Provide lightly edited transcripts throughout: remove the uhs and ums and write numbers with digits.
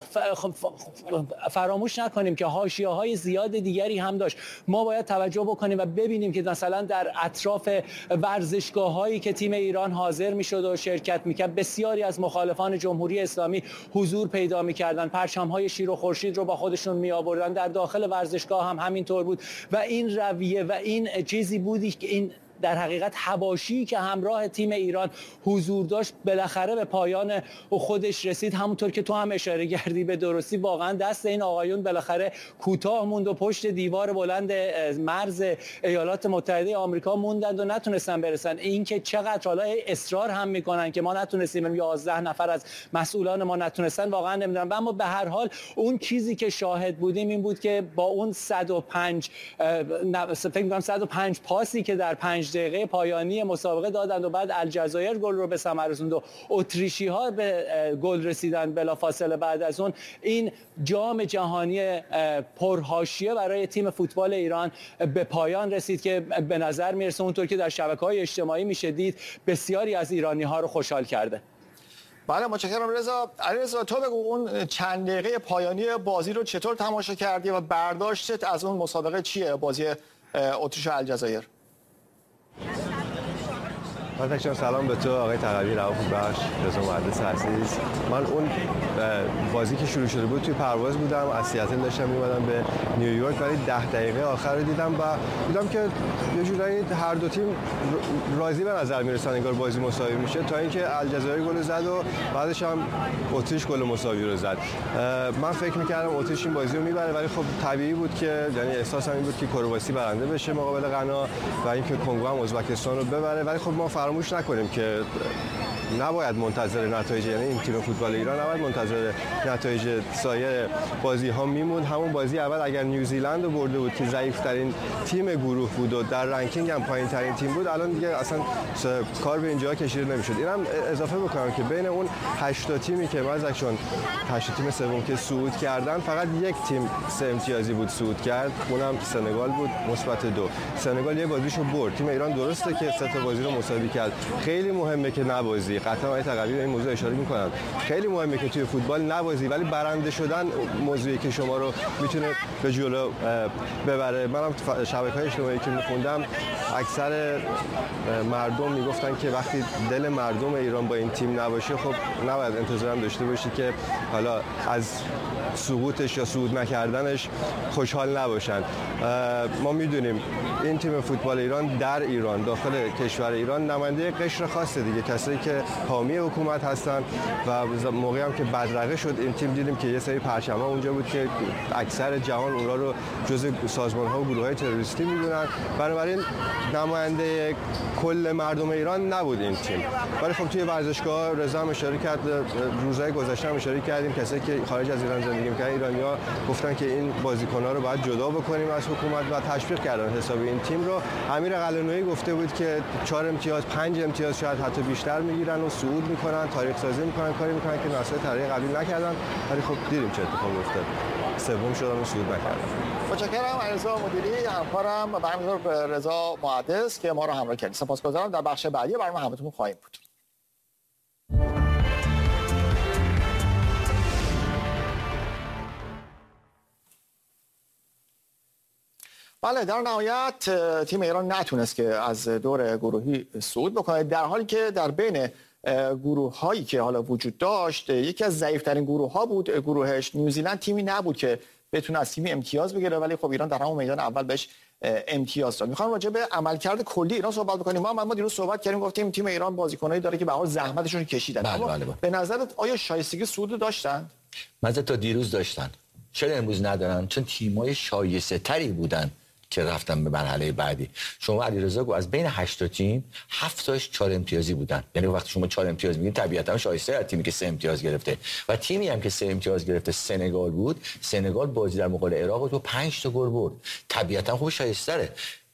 فراموش نکنیم که حاشیه‌های زیاد دیگری هم داشت. ما باید توجه بکنیم و ببینیم که مثلا در اطراف ورزشگاه‌هایی که تیم ایران حاضر می‌شد و شرکت می‌کرد، بسیاری از مخالفان جمهوری اسلامی حضور پیدا می‌کردن، پرچم‌های شیر و خورشید رو با خودشون می‌آوردن. در داخل ورزشگاه هم همینطور بود و این رویه و این چیزی بودی که این در حقیقت حواشی که همراه تیم ایران حضور داشت بالاخره به پایان خودش رسید. همونطور که تو هم اشاره کردی به درستی، واقعا دست این آقایون بالاخره کوتاه موند و پشت دیوار بلند مرز ایالات متحده آمریکا موندند و نتونستن برسن. این که چقدر حالا اصرار هم میکنن که ما نتونستیم، 11 نفر از مسئولان ما نتونستن، واقعا نمیدونم. اما به هر حال اون چیزی که شاهد بودیم این بود که با اون 105 فکر می‌کنم 105 پاسی که در 5 دقیقه پایانی مسابقه دادند و بعد الجزایر گل رو به ثمر رسوند و اتریشی‌ها به گل رسیدند بلافاصله بعد از اون، این جام جهانی پرحاشیه برای تیم فوتبال ایران به پایان رسید که به نظر میرسه اونطور که در شبکه‌های اجتماعی میشه دید بسیاری از ایرانی‌ها رو خوشحال کرده. بله متشکرم رضا. علیرضا تو بگو اون چند دقیقه پایانی بازی رو چطور تماشا کردی و برداشتت از اون مسابقه چیه، بازی اتریش و الجزایر؟ تشکر. سلام به تو آقای تقوی، رؤوف بخش، رضا مهندس عزیز. من اون بازی که شروع شده بود توی پرواز بودم، از سیاتل داشتم می‌اومدم به نیویورک، ولی 10 دقیقه آخر رو دیدم و دیدم که یه جورایی هر دو تیم راضی به نظر میرسن انگار بازی مساوی میشه، تا اینکه الجزایر گل زد و بعدش هم اتریش گل مساوی رو زد. من فکر می‌کردم اتریش این بازی رو میبره، ولی خب طبیعی بود که، یعنی احساسم این بود که کرواسی برنده بشه مقابل غنا و اینکه کنگو هم ازبکستان رو ببره. ولی خب ما فراموش نکنیم که نباید منتظر نتایج، یعنی این تیم فوتبال ایران نباید منتظر نتایج سایر بازی ها میموند. همون بازی اول اگر نیوزیلند رو برده بود که ضعیف‌ترین تیم گروه بود و در رنکینگ هم پایین‌ترین تیم بود، الان دیگه اصلا کار به اینجا کشیده نمی‌شد. اینم اضافه بکنم که بین اون 8 تیمی که مازکشون 8 تیم سوم که صعود کردن، فقط یک تیم 3 امتیازی بود صعود کرد، اونم سنگال بود، مثبت 2. سنگال یه بازیشو برد. تیم ایران درسته که 3 تا بازی رو مساوی کرد. خیلی مهمه که نبازی. قطعا آقای تقوی به این موضوع اشاره می‌کنن. خیلی مهمه که توی فوتبال نبازی، ولی برنده شدن موضوعی که شما رو میتونه به جلو ببره. منم شبکه‌های اجتماعی که می‌خوندم اکثر مردم میگفتن که وقتی دل مردم ایران با این تیم نباشه، خب نباید انتظار داشته باشی که حالا از سقوطش یا صعود نکردنش خوشحال نباشن. ما میدونیم این تیم فوتبال ایران در ایران، داخل کشور ایران، نماینده قشر خاصه دیگه، کسایی که حامی حکومت هستن و موقعی هم که بدرقه شد این تیم دیدیم که یه سری پرچم‌ها اونجا بود که اکثر جهان اونها رو جزء سازمان‌ها و گروه‌های تروریستی می‌دونن. بنابراین نماینده کل مردم ایران نبود این تیم. ولی خب توی ورزشگاه رضا هم اشاره کرد، روزهای گذشته هم اشاره کردیم، کسایی که خارج از ایران زندگی می‌کنن ایرانی‌ها گفتن که این بازیکن‌ها رو باید جدا بکنیم از حکومت و تشویق کردن حساب این تیم رو. امیر قلعه‌نویی گفته بود که 4 امتیاز 5 امتیاز شاید حتی بیشتر میگیرن و صعود میکنن، تاریخ سازی میکنن، کاری میکنن که نسل تاریخ قبول نکردن. ولی خب دیدیم چه اتفاقی افتاد، سوم شدن و صعود نکردن. متشکرم علیرضا مدیری همکارم و همینطور رضا مهندس که ما رو همراه کردید. سپاسگزارم. در بخش بعدی برنامه همراهتون خواهیم بود. بله، در نهایت تیم ایران نتونست که از دور گروهی صعود بکنه، در حالی که در بین گروه هایی که حالا وجود داشت یکی از ضعیفترین گروه ها بود گروهش. نیوزیلند تیمی نبود که بتونه از تیمی امتیاز بگیره، ولی خب ایران در همون میدان اول بهش امتیاز داد. میخوام راجع به عملکرد کلی ایران صحبت بکنیم. ما دیروز صحبت کردیم، گفتیم تیم ایران بازیکنایی داره که به هر حال زحمتشون کشیدن. اما به نظرت آیا شایستگی صعود داشتن؟ مثلا تا دیروز داشتن. چرا امروز ندارن؟ چون تیمای شایسته‌تری بودن که رفتن به مرحله بعدی. شما علیرضا گفت از بین 8 تیم 7 تاش 4 امتیازی بودن. یعنی وقتی شما 4 امتیاز میگین طبیعتا شایسته از تیمی که 3 امتیاز گرفته. و تیمی هم که 3 امتیاز گرفته سنگال بود. سنگال بازی در مقابل عراق رو 5 تا گل برد. طبیعتا خوب شایسته‌ره.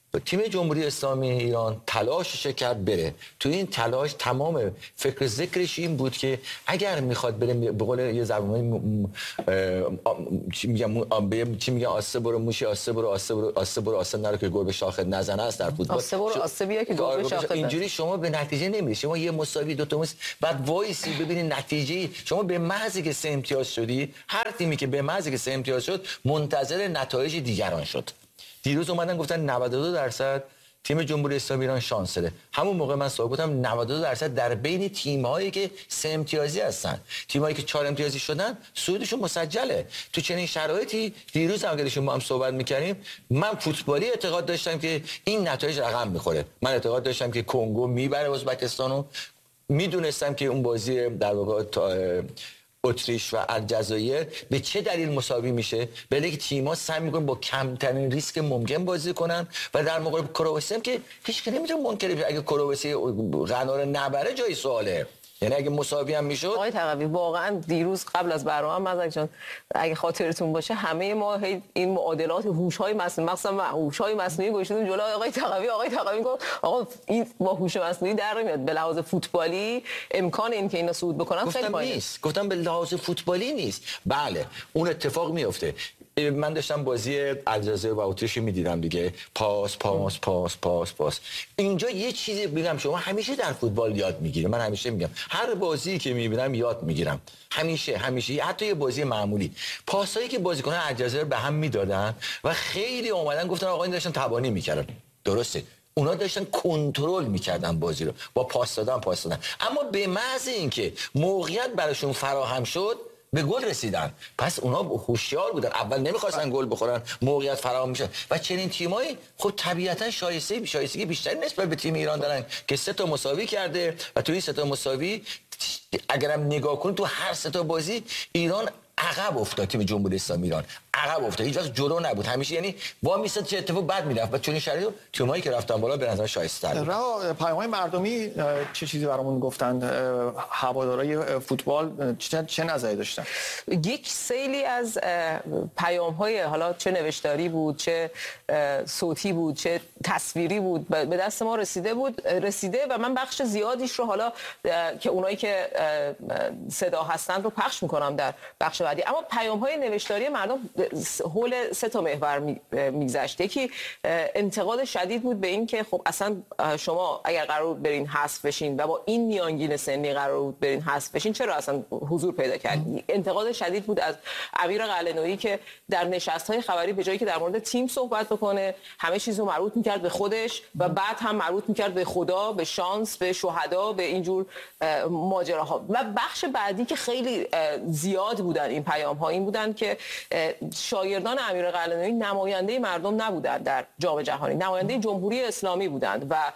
تیم جمهوری اسلامی ایران تلاشش کرد بره تو این تلاش تمام فکر ذکرش این بود که اگر میخواد بره به قول یه زبونی چی میگن آسه برو موشی آسه برو آسه نرو که گل به شاخت نزنه است در فوتبال. آسه برو آسه بیا که گل به شاخت. اینجوری شما به نتیجه نمیرسی. شما یه مساوی دو تا بعد وایسی ببینید نتیجه. شما به محضی که 3 امتیاز شدی، هر تیمی که به محضی که 3 امتیاز شد منتظر نتایج دیگران شد. دیروز اومدن گفتن 92% تیم جمهوری اسلامی ایران شانس داره. همون موقع من صحبت گفتم 92% در بین تیم‌هایی که 3 امتیازی هستن، تیم‌هایی که 4 امتیازی شدن صعودشون مسجله. تو چنین شرایطی دیروز هم که ما هم صحبت می‌کردیم، من فوتبالی اعتقاد داشتم که این نتایج رقم می‌خوره. من اعتقاد داشتم که کنگو میبره ازبکستانو. میدونستم که اون بازی در واقع اتریش و الجزایر به چه دلیل مساوی میشه؟ بله که تیم‌ها سعی می‌کنن با کمترین ریسک ممکن بازی کنن و در مقابل کرواسی هم که هیچ کی نمیتونه منکر بشه اگه کرواسی قرار نبره جای سواله. یعنی اگه مساوی هم میشد. آقای تقوی واقعا دیروز قبل از برنامه مزک جان اگه خاطرتون باشه همه ما این معادلات هوش‌های مصنوعی مثلا هوش‌های مصنوعی گذاشتیم جلوی آقای تقوی گفت آقا این با هوش مصنوعی در نمیاد. به لحاظ فوتبالی امکان این که اینا صعود بکنن خیلی پایینه. گفتم به لحاظ فوتبالی نیست. بله اون اتفاق میفته. من داشتم بازی الجزایر و اتریش میدیدم دیگه، پاس اینجا یه چیزی میگم شما همیشه در فوتبال یاد میگیری. من همیشه میگم هر بازی که میبینم یاد میگیرم، همیشه حتی یه بازی معمولی پاسایی که بازیکنان الجزایر به هم میدادن و خیلی اومدن گفتن آقا این داشتن تبانی میکردن. درسته اونا داشتن کنترل میکردن بازی رو با پاس دادن اما به محض اینکه موقعیت براشون فراهم شد به گل رسیدن. پس اونا هوشیار بودن، اول نمیخواستن گل بخورن، موقعیت فراهم میشه و چنین تیمایی خب طبیعتا شایستگی بیشتری نسبت به تیم ایران دارن که 3 تا مساوی کرده و توی 3 تا مساوی اگرم نگاه کنید تو هر 3 تا بازی ایران عقب افتاد. تیم جمهوری اسلامی ایران عقب افتاد، هیچ وقت جلو نبود، همیشه یعنی وا میستاد چه اتفاق بد میرفت و چون شرایط تیمایی که رفتن بالا به نظر شایسته بود. رها پیام‌های مردمی چه چیزی برامون گفتن؟ هوادارهای فوتبال چه نظری داشتن؟ یک سیلی از پیام‌های حالا چه نوشتاری بود، چه صوتی بود، چه تصویری بود به دست ما رسیده و من بخش زیادیش رو حالا که اونایی که صدا هستند رو پخش می‌کنم در بخش بعدی. اما پیام‌های نوشتاری مردم حول 3 تا محور میگذشت. یکی انتقاد شدید بود به این که خب اصلا شما اگر قرار بود برین حذف بشین و با این میانگین سنی قرار بود برین حذف بشین چرا اصلا حضور پیدا کردین؟ انتقاد شدید بود از امیر قلعه‌نویی که در نشست‌های خبری به جایی که در مورد تیم صحبت بکنه همه چیزو مربوط می‌کرد به خودش و بعد هم مربوط می‌کرد به خدا، به شانس، به شهدا، به اینجور ماجراها. و بخش بعدی که خیلی زیاد بودن این پیام‌ها این بودن که شاگردان امیر قلعه‌نویی نماینده مردم نبودند در جام جهانی، نماینده جمهوری اسلامی بودند و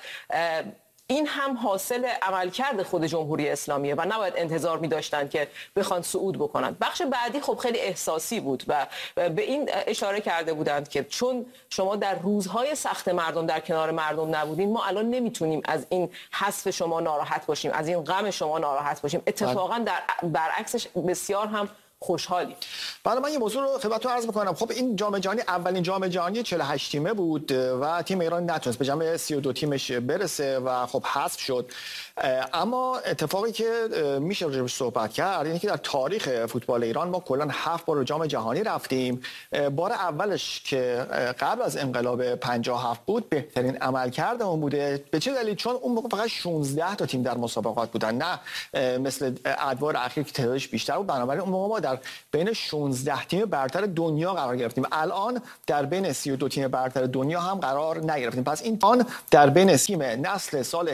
این هم حاصل عملکرد خود جمهوری اسلامیه و نباید انتظار می‌داشتن که بخوان صعود بکنن. بخش بعدی خب خیلی احساسی بود و به این اشاره کرده بودند که چون شما در روزهای سخت مردم در کنار مردم نبودین ما الان نمیتونیم از این حذف شما ناراحت باشیم، از این غم شما ناراحت باشیم. اتفاقا برعکسش بسیار هم خوشحالی. بله من یه موضوع رو خدمتتون عرض می‌کنم. خب این جام جهانی اولین جام جهانی 48 تیمه بود و تیم ایران نتونست به جمع 32 تیمش برسه و خب حذف شد. اما اتفاقی که میشه راجعش صحبت کرد اینه که در تاریخ فوتبال ایران ما کلا 7 بار جام جهانی رفتیم. بار اولش که قبل از انقلاب 57 بود بهترین عملکردمون بوده. به چه دلیل؟ چون اون موقع فقط 16 تا تیم در مسابقات بودن، نه مثل ادوار اخیر که تعدادش بیشتر بود. بنابراین اون موقع ما در بین 16 تیم برتر دنیا قرار گرفتیم. الان در بین 32 تیم برتر دنیا هم قرار نگرفتیم. پس این آن در بین تیم نسل سال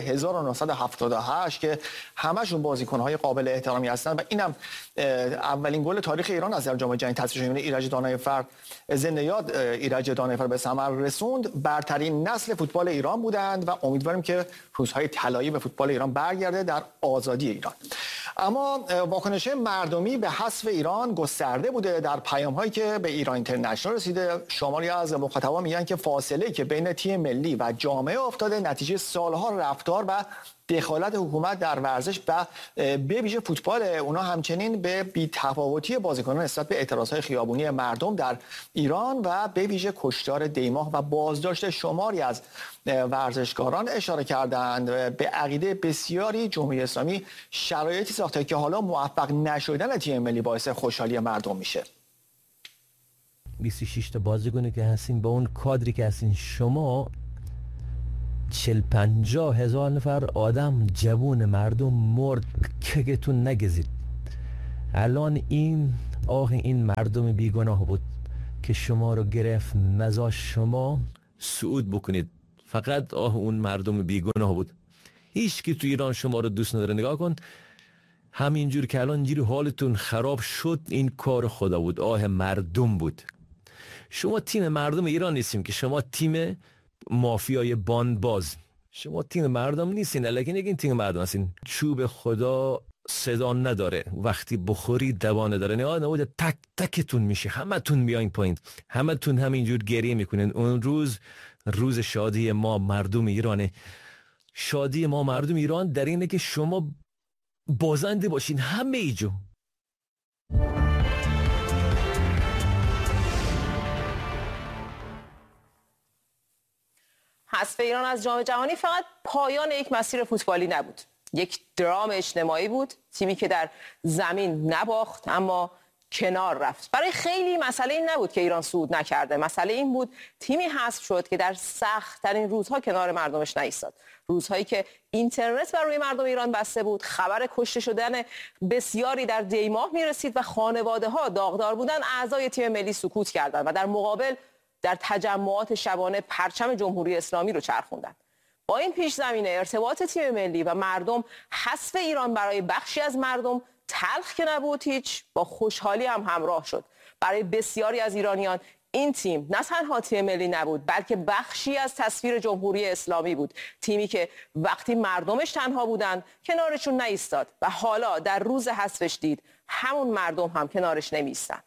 1978 که همشون بازیکن‌های قابل احترامی هستن و اینم اولین گل تاریخ ایران از در جام جهانی تصویب شده. ایرج دانایفر زنده یاد ایرج دانایفر به ثمر رسوند. برترین نسل فوتبال ایران بودند و امیدواریم که روزهای طلایی به فوتبال ایران برگرده در آزادی ایران. اما واکنش مردمی به حذف ایران گسترده بوده. در پیام‌هایی که به ایران اینترنشنال رسیده شماری از مخاطبان میگن که فاصله که بین تیم ملی و جامعه افتاده نتیجه سالها رفتار و دخالت حکومت در ورزش و به ویژه فوتبال. اونا همچنین به بی‌تفاوتی بازیکنان نسبت به اعتراضهای خیابونی مردم در ایران و به ویژه کشتار دیماه و بازداشت شماری از ورزشکاران اشاره کردند. به عقیده بسیاری جمهوری اسلامی شرایطی ساخته که حالا موفق نشدن تیم ملی باعث خوشحالی مردم میشه. 26 تا بازیکنی که هستین با اون کادری که هستین شما 40-50 هزار نفر آدم جوون مردم مرد کگتون نگزید. الان این مردم بیگناه بود که شما رو گرفت نذاش شما صعود بکنید. فقط اون مردم بیگناه بود. هیچ کی تو ایران شما رو دوست نداره. نگاه کن همینجور که الان اینجوری حالتون خراب شد این کار خدا بود، مردم بود. شما تیم مردم ایران نیستیم که شما تیم مافیای باز. شما تیم مردم نیستین، لیکن این تیم مردم هستین. چوب خدا صدا نداره، وقتی بخوری دوانه داره. نه تک تکتون میشه، همه تون میایین پایین، همه تون همینجور گریه میکنین. اون روز شادی ما مردم ایرانه. شادی ما مردم ایران در اینه که شما بازنده باشین همه ایجو. حذف ایران از جام جهانی فقط پایان یک مسیر فوتبالی نبود، یک درام اجتماعی بود. تیمی که در زمین نباخت اما کنار رفت. برای خیلی مسئله این نبود که ایران صعود نکرده، مسئله این بود تیمی حذف شد که در سخت‌ترین روزها کنار مردمش نایستاد. روزهایی که اینترنت بر روی مردم ایران بسته بود، خبر کشته شدن بسیاری در دیماه میرسید و خانواده‌ها داغدار بودن، اعضای تیم ملی سکوت کردند و در مقابل در تجمعات شبانه پرچم جمهوری اسلامی رو چرخوندند. با این پیش زمینه ارتباط تیم ملی و مردم، حذف ایران برای بخشی از مردم تلخ که نبود هیچ، با خوشحالی هم همراه شد. برای بسیاری از ایرانیان این تیم نه تنها تیم ملی نبود بلکه بخشی از تصویر جمهوری اسلامی بود. تیمی که وقتی مردمش تنها بودند کنارشون نایستاد و حالا در روز حذفش دید همون مردم هم کنارش نمی‌ایستند.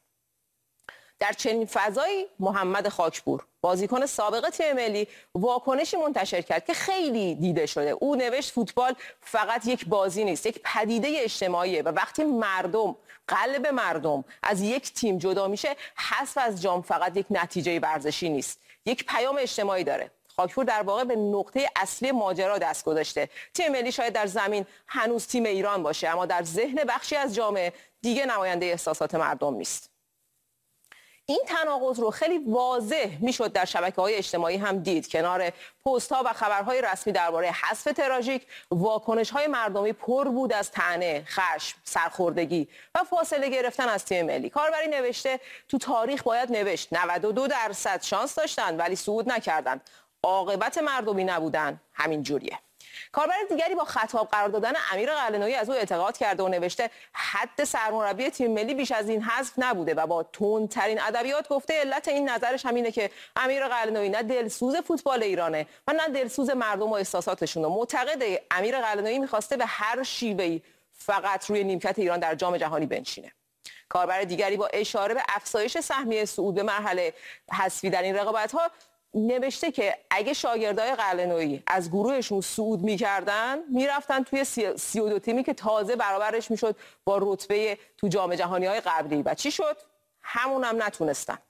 در چنین فضایی محمد خاکپور، بازیکن سابق تیم ملی، واکنشی منتشر کرد که خیلی دیده شده. او نوشت فوتبال فقط یک بازی نیست، یک پدیده اجتماعیه و وقتی قلب مردم از یک تیم جدا میشه، حذف از جام فقط یک نتیجه ورزشی نیست، یک پیام اجتماعی داره. خاکپور در واقع به نقطه اصلی ماجرا دست گذاشته. تیم ملی شاید در زمین هنوز تیم ایران باشه اما در ذهن بخشی از جامعه دیگه نماینده احساسات مردم نیست. این تناقض رو خیلی واضح میشد در شبکه‌های اجتماعی هم دید. کنار پست‌ها و خبرهای رسمی درباره حذف تراژیک، واکنش‌های مردمی پر بود از طعنه، خشم، سرخوردگی و فاصله گرفتن از تیم ملی. کاربری نوشته تو تاریخ باید نوشت 92% شانس داشتن ولی صعود نکردن. عاقبت مردمی نبودن همین جوریه. کاربر دیگری با خطاب قرار دادن امیر قلعه‌نویی از او اعتقاد کرده و نوشته حد سرمربی تیم ملی بیش از این حذف نبوده و با تندترین ادبیات گفته علت این نظرش همینه که امیر قلعه‌نویی نه دلسوز فوتبال ایرانه و نه دلسوز مردم و احساساتشون. معتقده امیر قلعه‌نویی می‌خواسته به هر شیوهی فقط روی نیمکت ایران در جام جهانی بنشینه. کاربر دیگری با اشاره به افزایش سهمیه صعود به مرحله حذفی در این رقابت‌ها نوشته که اگه شاگردای قلعه‌نویی از گروهشون صعود می‌کردن میرفتن توی 32 تیمی که تازه برابرش میشد با رتبه تو جام جهانی‌های قبلی و چی شد؟ همون هم نتونستن.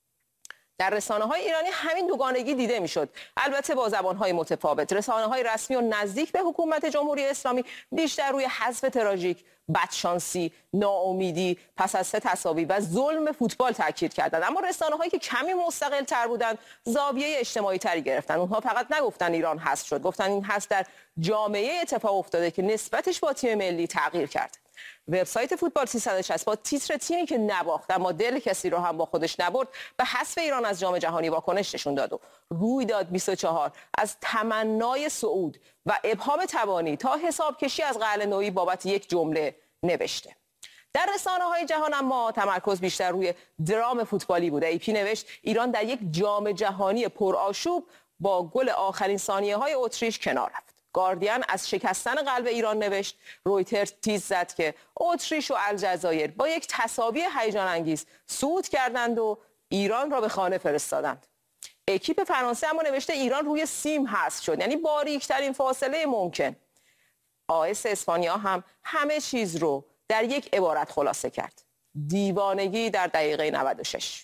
در رسانه‌های ایرانی همین دوگانگی دیده میشد، البته با زبان‌های متفاوت. رسانه‌های رسمی و نزدیک به حکومت جمهوری اسلامی بیشتر روی حذف تراژیک، بدشانسی، ناامیدی پس از 3 تساوی و ظلم فوتبال تاکید کردند، اما رسانه‌هایی که کمی مستقل‌تر بودند زاویه اجتماعی تری گرفتن. اونها فقط نگفتن ایران حذف شد، گفتن این حذف در جامعه اتفاق افتاده که نسبتش با تیم ملی تغییر کرد. وبسایت فوتبال 360 با تیتر تیمی که نباخت اما دل کسی رو هم با خودش نبرد به حذف ایران از جام جهانی واکنش نشون داد و رویداد 24 از تمنای صعود و ابهام تبانی تا حساب کشی از قلعه‌نویی بابت یک جمله نوشته. در رسانه‌های جهان اما تمرکز بیشتر روی درام فوتبالی بود. AP نوشت ایران در یک جام جهانی پرآشوب با گل آخرین ثانیه‌های اتریش کنار رفت. گاردین از شکستن قلب ایران نوشت. رویتر تیز زد که اتریش و الجزایر با یک تساوی هیجان انگیز صعود کردند و ایران را به خانه فرستادند. اکیپ فرانسه اما نوشته ایران روی سیم حذف شد، یعنی باریکترین فاصله ممکن. آیس اسپانیا هم همه چیز رو در یک عبارت خلاصه کرد: دیوانگی در دقیقه 96.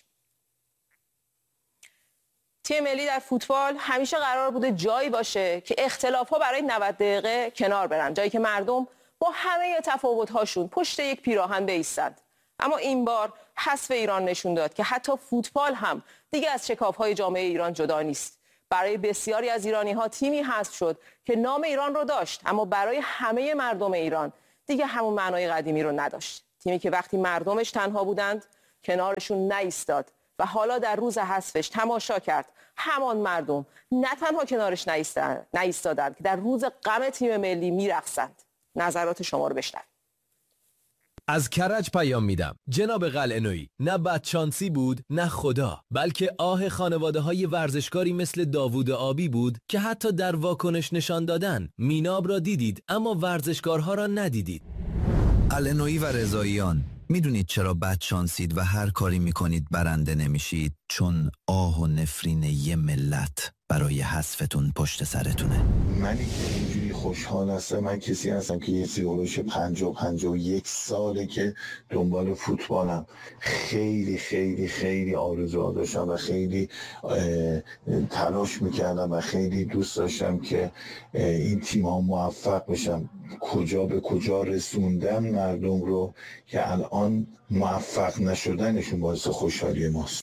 تیم ملی در فوتبال همیشه قرار بوده جایی باشه که اختلاف‌ها برای 90 دقیقه کنار برن، جایی که مردم با همه تفاوت‌هاشون پشت یک پیراهن بایستند. اما این بار حذف ایران نشون داد که حتی فوتبال هم دیگه از شکاف‌های جامعه ایران جدا نیست. برای بسیاری از ایرانی‌ها تیمی حذف شد که نام ایران رو داشت، اما برای همه مردم ایران دیگه همون معنای قدیمی رو نداشت. تیمی که وقتی مردمش تنها بودند کنارشون نایستاد و حالا در روز حذفش تماشا کرد همان مردم نه تنها کنارش نایستادند که در روز غم تیم ملی میرقصند. نظرات شما رو بشنوید. از کرج پیام میدم. جناب قلعه‌نویی، نه بدشانسی بود نه خدا، بلکه آه خانواده های ورزشکاری مثل داوود آبی بود که حتی در واکنش نشان دادن میناب را دیدید اما ورزشکارها را ندیدید. قلعه‌نویی و رضاییان، میدونید چرا بدشانسید و هر کاری میکنید برنده نمیشید؟ چون آه و نفرین یه ملت برای حذفتون پشت سرتونه. منی که اینجوری خوشحال هستم، من کسی هستم که یه سیولوش 51 ساله که دنبال فوتبالم. خیلی خیلی خیلی آرزوها داشتم و خیلی تلاش میکردم و خیلی دوست داشتم که این تیم ها موفق بشن. کجا به کجا رسوندن مردم رو که الان موفق نشدنشون باعث خوشحالی ماست.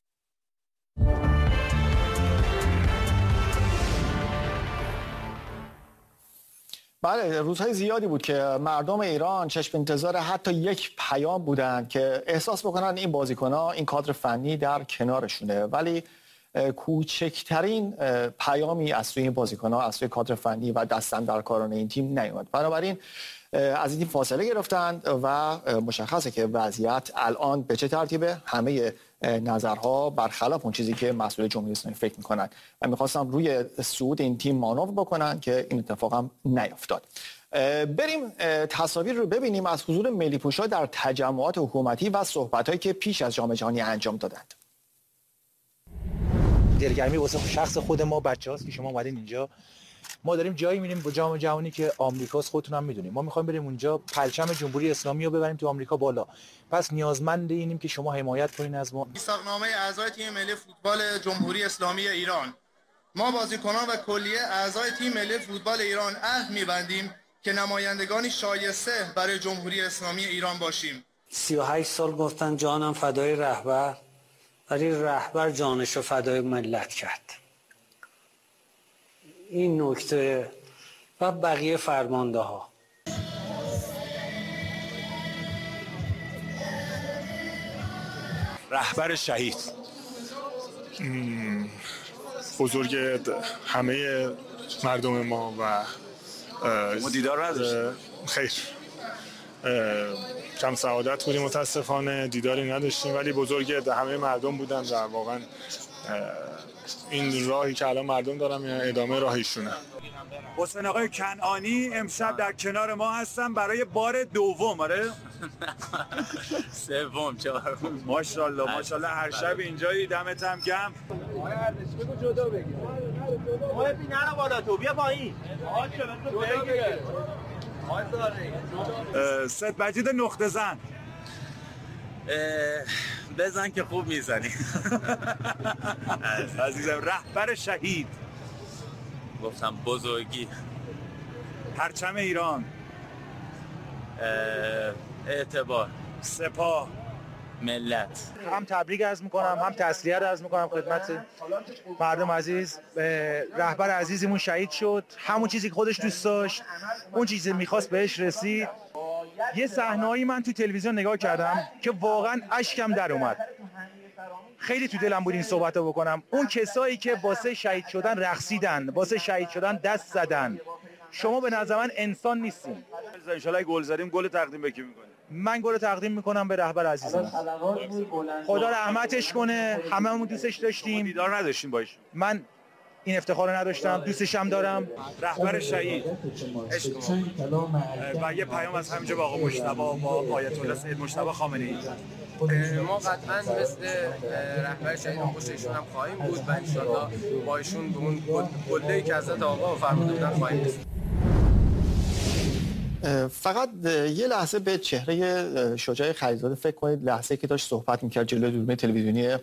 بله، روزهای زیادی بود که مردم ایران چشم انتظار حتی یک پیام بودن که احساس بکنن این بازیکن‌ها، این کادر فنی در کنارشونه، ولی کوچکترین پیامی از سوی این بازیکن‌ها، از سوی کادر فنی و دست‌اندرکاران این تیم نیومد. بنابراین از این تیم فاصله گرفتند و مشخصه که وضعیت الان به چه ترتیبه. همه نظرها برخلاف اون چیزی که مسئول جمهوری اسلامی فکر میکنن و میخواستم روی صعود این تیم مانور بکنن که این اتفاق هم نیفتاد. بریم تصاویر رو ببینیم از حضور ملی پوشا در تجمعات حکومتی و صحبت‌هایی که پیش از جام جهانی انجام دادند. دلگرمی واسه شخص خود ما بچه‌هاست که شما اومدین اینجا. ما داریم جایی میریم با جام جهانی که آمریکاست، خودتون هم میدونیم. ما میخوایم بریم اونجا پرچم جمهوری اسلامی رو ببریم تو آمریکا بالا. پس نیازمند اینیم که شما حمایت کنین از ما. میثاقنامه اعضای تیم ملی فوتبال جمهوری اسلامی ایران، ما بازیکنان و کلیه اعضای تیم ملی فوتبال ایران عهد می‌بندیم که نمایندگانی شایسته برای جمهوری اسلامی ایران باشیم. 38 سال گفتن جانم فدای رهبر، ولی رهبر جانش رو فدای ملت کرد. این نکته و بقیه فرمانده ها. رهبر شهید، بزرگ همه مردم ما و دیدار نداشتیم. خیر، کم سعادت بودیم، متاسفانه دیداری نداشتیم، ولی بزرگ همه مردم بودن و واقعا این راهی که الان مردم دارن ادامه راهیشونه. حسین آقای کنعانی امشب در کنار ما هستن برای بار دوم. آره سوم، چهارم. ماشاءالله ماشاءالله، هر شب اینجایی. دمت هم گرم. بگو جدا بگیر. ما ببین نرو بالا، تو بیا پایین. سید مجید نقطه زن، بزن که خوب میزنی. عزیزم، رهبر شهید، گفتم بزرگی، پرچم ایران، اعتبار، سپاه، ملت. هم تبریک عرض میکنم، هم تسلیت عرض میکنم خدمت مردم عزیز. رهبر عزیزمون شهید شد، همون چیزی که خودش دوست داشت، اون چیزی میخواست بهش رسید. یه صحنه‌ای من تو تلویزیون نگاه کردم که واقعا اشکم در اومد. خیلی تو دلم بود این صحبتو بکنم. اون کسایی که واسه شهید شدن رقصیدن، واسه شهید شدن دست زدن، شما به نظر من انسان نیستین. ان شاءالله گل زدیم، گل تقدیم به کی می‌کنی؟ من گل تقدیم میکنم به رهبر عزیزم. خدا رحمتش کنه، هممون دوستش داشتیم. دیدار نداشتیم باش. من این افتخار رو نداشتم، دوستش هم دارم. رهبر شهید و یه پیام از همینجا با آقا مجتبی، با آیت الله سید مجتبی خامنه‌ای. ما قطعا مثل رهبر شهید پشت ایشون هم خواهیم بود و ان شاءالله با ایشون به اون قله‌ای که حضرت آقا فرموده بودن خواهیم رسید. فقط یه لحظه به چهره شجاع خلیزاده فکر کنید، لحظه که داشت صحبت میکرد جلوی دوربین تلویزیونی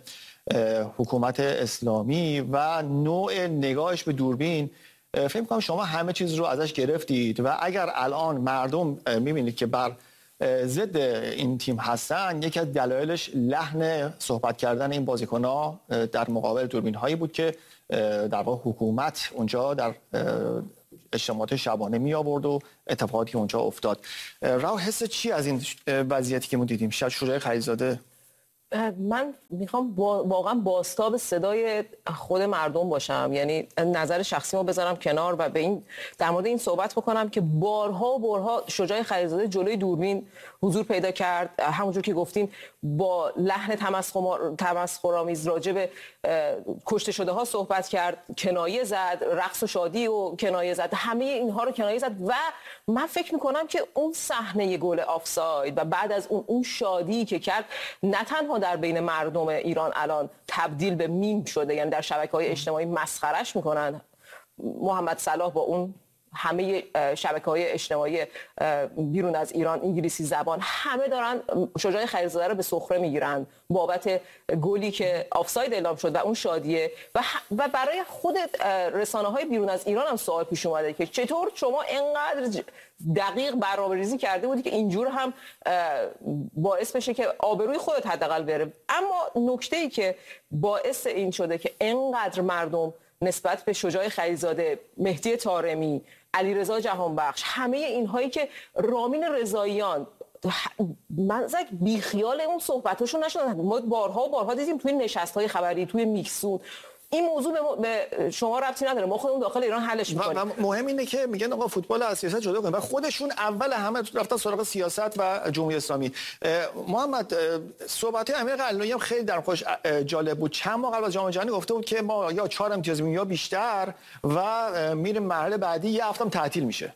حکومت اسلامی و نوع نگاهش به دوربین. فکر می‌کنم شما همه چیز رو ازش گرفتید و اگر الان مردم می‌بینید که بر ضد این تیم هستن، یکی از دلایلش لحن صحبت کردن این بازیکن‌ها در مقابل دوربین‌هایی بود که در واقع حکومت اونجا در اجتماعات شبانه می آورد و اتفاقاتی اونجا افتاد. راو حس چی از این وضعیتی که ما دیدیم؟ شجاع خلیزاده. من میخوام واقعا بازتاب صدای خود مردم باشم، یعنی نظر شخصی ما بذارم کنار و به این در مورد این صحبت بکنم که بارها شجاع خلیزاده جلوی دوربین حضور پیدا کرد، همونجور که گفتیم با لحن تمسخرآمیز راجع به کشته شده ها صحبت کرد، کنایه زد، رقص و شادی و کنایه زد، همه اینها رو کنایه زد و من فکر میکنم که اون صحنه گل آفساید و بعد از اون شادی که کرد نه تنها در بین مردم ایران الان تبدیل به میم شده، یعنی در شبکه‌های اجتماعی مسخرش میکنن. محمد صلاح با اون همه شبکه‌های اجتماعی بیرون از ایران انگلیسی زبان همه دارن شجاع خلیزاده رو به سخره میگیرن بابت گلی که آفساید اعلام شد و اون شادیه و برای خود رسانه‌های بیرون از ایران هم سوال پیش اومده که چطور شما اینقدر دقیق برنامه‌ریزی کرده بودی که اینجور هم باعث بشه که آبروی خودت حداقل بره. اما نکته‌ای که باعث این شده که اینقدر مردم نسبت به شجاع خلیزاده، مهدی طارمی، علیرضا جهانبخش، همه اینهایی که رامین رضاییان، من بیخیال اون صحبتاشون نشدن. ما بارها دیدیم توی نشست‌های خبری، توی میکسون. این موضوع به شما ربطی نداره، ما خودمون داخل ایران حلش می‌کنیم. مهم اینه که میگن آقا فوتبال از سیاست جدا کنیم و خودشون اول همه رفتن سراغ سیاست و جمهوری اسلامی. محمد، صحبت امیر قلعه‌نویی هم خیلی در خودش جالب بود. چند ماه قبل از جام جهانی گفته بود که ما یا 4 امتیاز می‌گیریم یا بیشتر و میریم مرحله بعدی، یه هفته‌ام تعطیل میشه.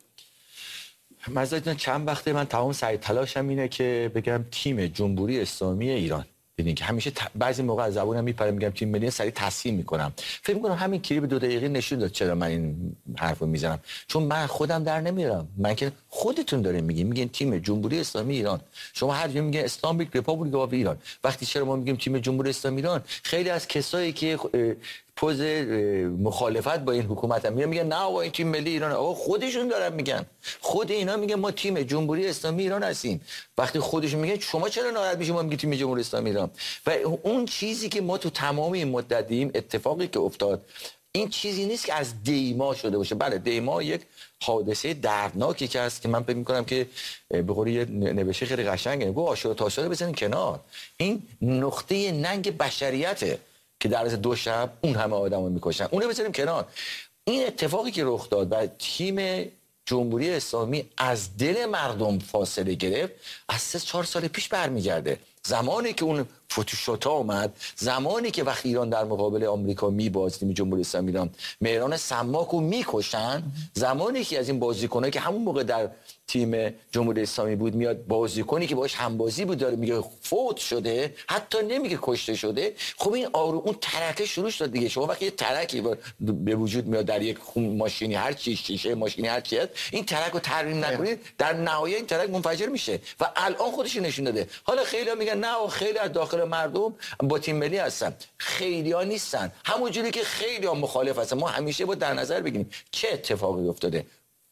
مثلا چند وقته من تمام سعی تلاشم اینه که بگم تیم جمهوری اسلامی ایران، ببینید که همیشه بعضی موقع از زبونم میپره میگم تیم ملی، سریع تصحیح میکنم. فکر میکنم همین کلیپ 2 دقیقه نشون داد چرا من این حرفو میزنم، چون من خودم در نمیارم. من که خودتون دارین میگین تیم جمهوری اسلامی ایران، شما هر جا میگین اسلامیک ریپابلیک آف ایران. وقتی چرا ما میگیم تیم جمهوری اسلامی ایران، خیلی از کسایی که پوز مخالفت با این حکومت هم میگن نه آقا این تیم ملی ایران، آقا خودشون دارن میگن، خود اینا میگن ما تیم جمهوری اسلامی ایران هستیم. وقتی خودشون میگن شما چرا ناراحت میشید ما میگیم تیم جمهوری اسلامی ایران؟ و اون چیزی که ما تو تمام این مدت دیدیم، اتفاقی که افتاد، این چیزی نیست که از دیما شده باشه. بله دیما یک حادثه دردناکی که هست که من فکر می‌کنم که به قول یه نوشته خیلی قشنگه، گفت آشوب تاشا رو بزنین کنار. این نقطه ننگ بشریته که در از 2 شب اون همه آدمو میکشن، اونو بذاریم کنار. این اتفاقی که رخ داد و تیم جمهوری اسلامی از دل مردم فاصله گرفت، از 3-4 سال پیش برمیگرده. زمانی که اون فتوشوتا اومد، زمانی که وقتی ایران در مقابل آمریکا میبازد، تیم جمهوری اسلامی ایران مهران سماکو میکشن، زمانی که از این بازیکنایی که همون موقع در تیم جمهوری اسلامی بود میاد بازیکنی که باهاش همبازی بود داره میگه فوت شده، حتی نمیگه کشته شده. خب این اون ترکه شروع شد دیگه. شما وقتی یه ترکی به وجود میاد در یک ماشینی، هر چی شیشه ماشینی هر چی، این ترک رو ترمیم نکنید، در نهایت این ترک منفجر میشه و الان خودش نشون داده. حالا خیلی‌ها میگن نه و خیلی از داخل مردم با تیم ملی هستن، خیلی‌ها نیستن. همونجوری که خیلی‌ها مخالف هستن. ما همیشه با در نظر بگیریم چه اتفاقی افتاده،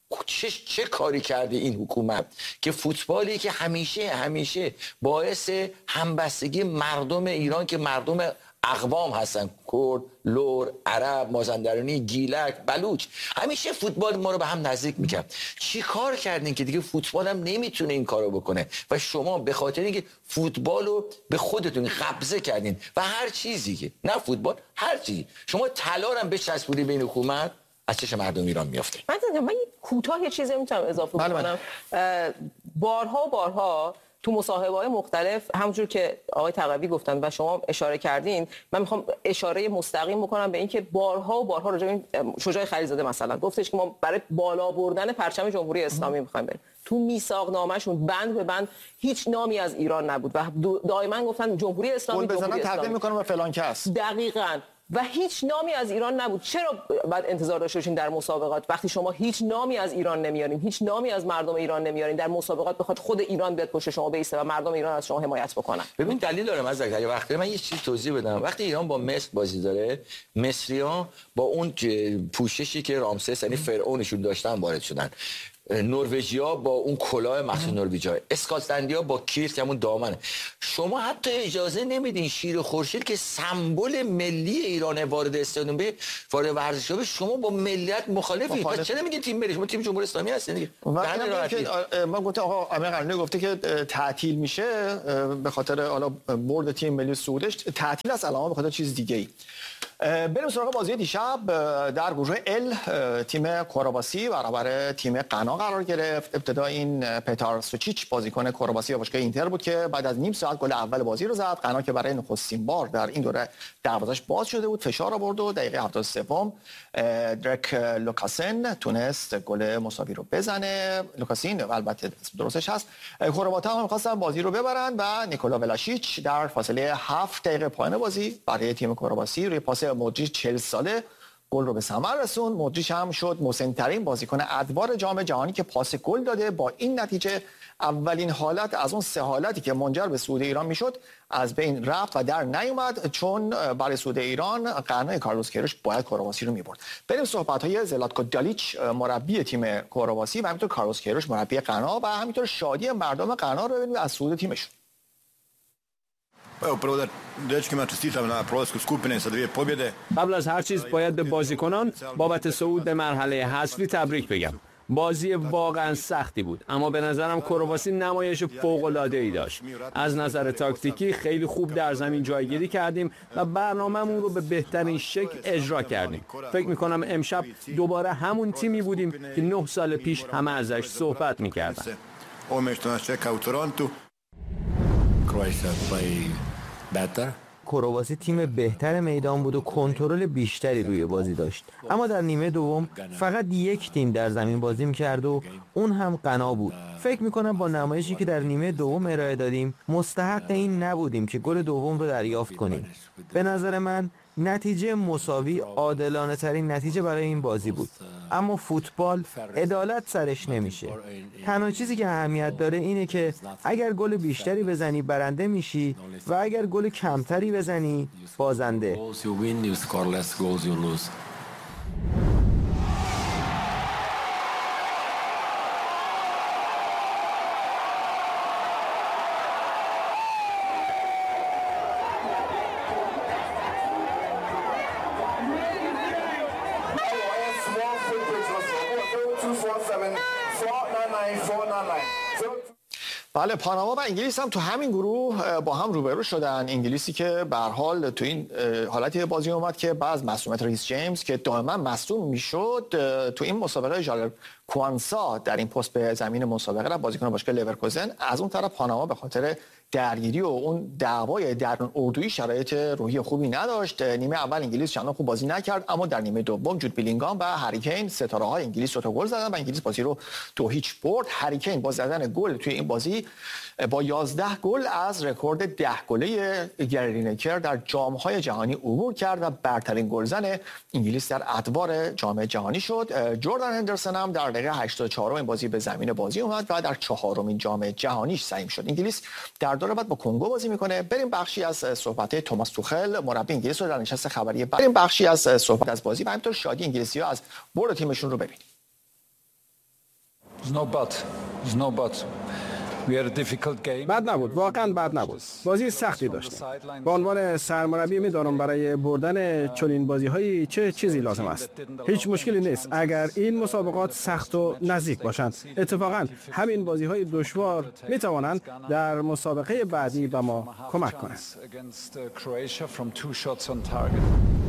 چه کاری کرده این حکومت که فوتبالی که همیشه باعث همبستگی مردم ایران که مردم اقوام هستن، کرد، لور، عرب، مازندرانی، گیلک، بلوچ، همیشه فوتبال ما رو به هم نزدیک میکرد. چی کار کردین که دیگه فوتبال هم نمیتونه این کارو بکنه و شما به خاطر اینکه فوتبال رو به خودتون قبضه کردین و هر چیزی که نه فوتبال، هر چیزی شما طلا رو بچسبونید به این حکومت، از چشم مردم ایران میافته. من کوتاه یه چیزی میتونم اضافه کنم. بارها تو مصاحبه‌های مختلف همونجور که آقای تقوی گفتن و شما اشاره کردین، من میخوام اشاره مستقیم بکنم به این که بارها راجع به شجاع خلیزاده مثلا گفتش که ما برای بالا بردن پرچم جمهوری اسلامی میخوایم بریم. تو میثاق نامه‌شون بند به بند هیچ نامی از ایران نبود و دائما گفتن جمهوری اسلامی بزنن تقدیم میکنم و فلان کس. دقیقاً و هیچ نامی از ایران نبود. چرا باید انتظار داشته باشین در مسابقات وقتی شما هیچ نامی از ایران نمیارین، هیچ نامی از مردم ایران نمیارین، در مسابقات بخواد خود ایران بیاد پشت شما بیسته و مردم ایران از شما حمایت بکنن؟ ببین دلیل داره از اگه وقتی من یه چیز توضیح بدم. وقتی ایران با مصر بازی داره، مصری‌ها با اون پوششی که رامسس یعنی فرعونشون داشتن وارد شدن. نروژیا با اون کلاه مخصوص نروژیا، اسکاتلندیا با کیرت همون دامنه. شما حتی اجازه نمیدین شیر خورشید که سمبل ملی ایران وارد استادیوم به وارد ورزشگاه به، شما با ملیت مخالفی. پس چرا نمیگین تیم ملی؟ شما تیم جمهوری اسلامی هستین دیگه. ما گفتم آقا امیر قلعه‌نویی گفته که تعطیل میشه به خاطر حالا برد تیم ملی سعودش. تعطیل از علامه به خاطر چیز دیگه ای. بریم سراغ بازی دیشب. در گروه ال تیم کرواسی برابر تیم غنا قرار گرفت. ابتدا این پتار سوچیچ بازیکن کرواسی باشگاه اینتر بود که بعد از نیم ساعت گل اول بازی رو زد. غنا که برای نخستین بار در این دوره دروازش باز شده بود فشار آورد و دقیقه 73 درک لوکاسن تونست گل مساوی رو بزنه. لوکاسین البته درستش هست. کرواتا هم می‌خواستن بازی رو ببرن و نیکولا ولاشیچ در فاصله 7 دقیقه پایان بازی برای تیم کرواسی روی پاس مودریچ 40 ساله گل رو به ثمر رسوند. مودریچ هم شد مسن‌ترین بازیکن ادوار جام جهانی که پاس گل داده. با این نتیجه اولین حالت از اون 3 حالتی که منجر به صعود ایران میشد از بین رفت و در نیومد، چون برای صعود ایران قرنای کارلوس کیروش باید کرواسی رو میبرد. بریم صحبت‌های زلاتکو دالیچ مربی تیم کرواسی و همینطور کارلوس کیروش مربی غنا و همینطور شادی مردم غنا رو ببینیم از صعود تیمشون. قبل از هر چیز باید به بازیکنان بابت صعود به مرحله حذفی تبریک بگم. بازی واقعا سختی بود، اما به نظرم کرواسی نمایش فوق‌العاده‌ای داشت. از نظر تاکتیکی خیلی خوب در زمین جایگیری کردیم و برنامه‌مون رو به بهترین شکل اجرا کردیم. فکر می‌کنم امشب دوباره همون تیمی بودیم که 9 سال پیش همه ازش صحبت می‌کردن. کرواسی تیم بهتر میدان بود و کنترل بیشتری روی بازی داشت، اما در نیمه دوم فقط یک تیم در زمین بازی می‌کرد و اون هم غنا بود. فکر می‌کنم با نمایشی که در نیمه دوم ارائه دادیم مستحق این نبودیم که گل دوم رو دریافت کنیم. به نظر من نتیجه مساوی عادلانه ترین نتیجه برای این بازی بود، اما فوتبال عدالت سرش نمیشه. تنها چیزی که اهمیت داره اینه که اگر گل بیشتری بزنی برنده میشی و اگر گل کمتری بزنی بازنده. بله، پاناما و انگلیس هم تو همین گروه با هم روبرو شدن. انگلیسی که به هر حال تو این حالتی بازی اومد که بعد مصونیت ریس جیمز که دائما مصدوم میشد، تو این مسابقه ژالر کوانسا در این پست به زمین مسابقه را بازیکن باشگاه لورکوزن. از اون طرف پاناما به خاطر درگیری و اون دعوای درون اردویی شرایط روحی خوبی نداشت. نیمه اول انگلیس چندان خوب بازی نکرد، اما در نیمه دوم جود بیلینگام و هری کین ستاره‌های انگلیس 2 تا گل زدن و انگلیس بازی رو 2-0 برد. هری کین با زدن گل توی این بازی با 11 گل از رکورد 10 گله گری لینکر در جام‌های جهانی عبور کرد و برترین گلزن انگلیس در ادوار جام جهانی شد. جردن هندرسون هم در دقیقه 84 این بازی به زمین بازی اومد و در 4مین جام جهانیش سهیم شد. انگلیس در دوره بعد با کنگو بازی میکنه. بریم بخشی از صحبت توماس توخل مربی انگلیس رو در نشست خبری بریم بخشی از صحبت از بازی و همینطور شادی انگلیسی‌ها از برد تیمشون رو ببینیم. بد نبود، واقعا بد نبود. بازی سختی داشتیم. به عنوان سرمربی میدانم برای بردن چنین بازی‌هایی چه چیزی لازم است. هیچ مشکلی نیست اگر این مسابقات سخت و نزدیک باشند. اتفاقا همین بازی‌های دشوار می‌توانند در مسابقه بعدی به ما کمک کنند.